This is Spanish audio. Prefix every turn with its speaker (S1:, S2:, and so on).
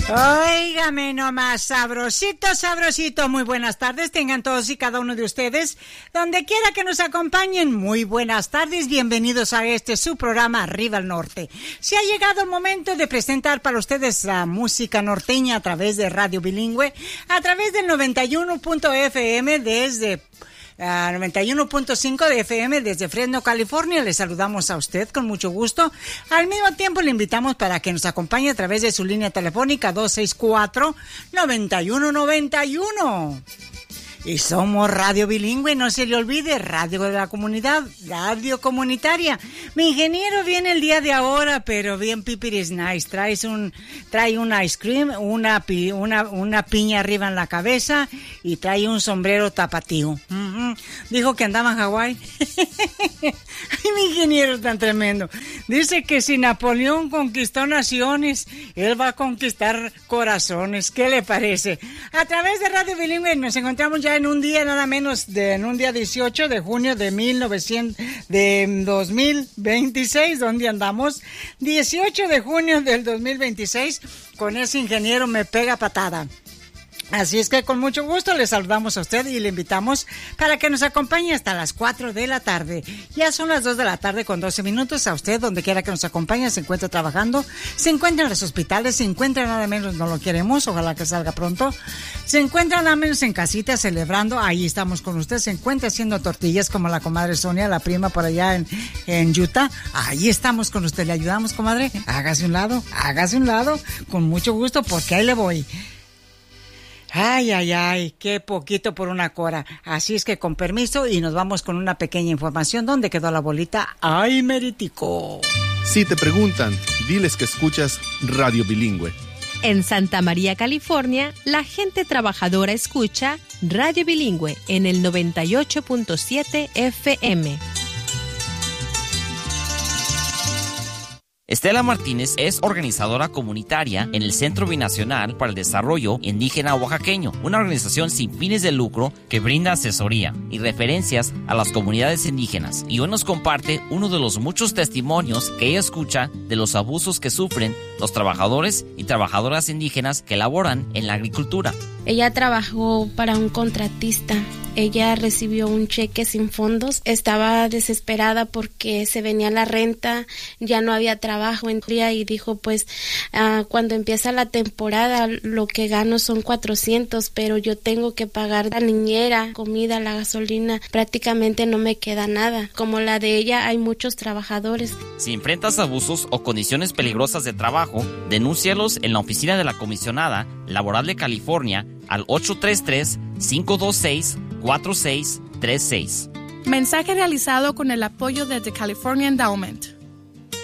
S1: Óigame nomás, sabrosito, sabrosito. Muy buenas tardes, tengan todos y cada uno de ustedes, donde quiera que nos acompañen. Muy buenas tardes, bienvenidos a su programa Arriba al Norte. Se ha llegado el momento de presentar para ustedes la música norteña a través de Radio Bilingüe, a través del 91.fm desde 91.5 de FM desde Fresno, California. Le saludamos a usted con mucho gusto. Al mismo tiempo le invitamos para que nos acompañe a través de su línea telefónica 264-9191. Y somos Radio Bilingüe, no se le olvide, radio de la comunidad, radio comunitaria. Mi ingeniero viene el día de ahora, pero bien pipiris nice. Trae un ice cream, una piña arriba en la cabeza y trae un sombrero tapatío. Dijo que andaba en Hawái. Ay, mi ingeniero es tan tremendo. Dice que si Napoleón conquistó naciones, él va a conquistar corazones. ¿Qué le parece? A través de Radio Bilingüe nos encontramos ya en un día nada menos en un día 18 de junio de 2026, ¿dónde andamos? 18 de junio del 2026, con ese ingeniero me pega patada. Así es que con mucho gusto le saludamos a usted y le invitamos para que nos acompañe hasta las 4 de la tarde. Ya son las 2 de la tarde con 12 minutos. A usted, donde quiera que nos acompañe, se encuentra trabajando, se encuentra en los hospitales, se encuentra nada menos, no lo queremos, ojalá que salga pronto. Se encuentra nada menos en casita celebrando, ahí estamos con usted. Se encuentra haciendo tortillas como la comadre Sonia, la prima por allá en Utah. Ahí estamos con usted, le ayudamos, comadre. Hágase un lado, con mucho gusto, porque ahí le voy. Ay, qué poquito por una cora. Así es que con permiso y nos vamos con una pequeña información. ¿Dónde quedó la bolita? ¡Ay, meritico!
S2: Si te preguntan, diles que escuchas Radio Bilingüe.
S3: En Santa María, California, la gente trabajadora escucha Radio Bilingüe en el 98.7 FM.
S4: Estela Martínez es organizadora comunitaria en el Centro Binacional para el Desarrollo Indígena Oaxaqueño, una organización sin fines de lucro que brinda asesoría y referencias a las comunidades indígenas. Y hoy nos comparte uno de los muchos testimonios que ella escucha de los abusos que sufren los trabajadores y trabajadoras indígenas que laboran en la agricultura.
S5: Ella trabajó para un contratista. Ella recibió un cheque sin fondos, estaba desesperada porque se venía la renta, ya no había trabajo en día y dijo pues cuando empieza la temporada lo que gano son 400, pero yo tengo que pagar la niñera, comida, la gasolina, prácticamente no me queda nada. Como la de ella hay muchos trabajadores. Si
S4: enfrentas abusos o condiciones peligrosas de trabajo, denúncialos en la oficina de la Comisionada Laboral de California al 833-526-4636.
S6: Mensaje realizado con el apoyo de The California Endowment.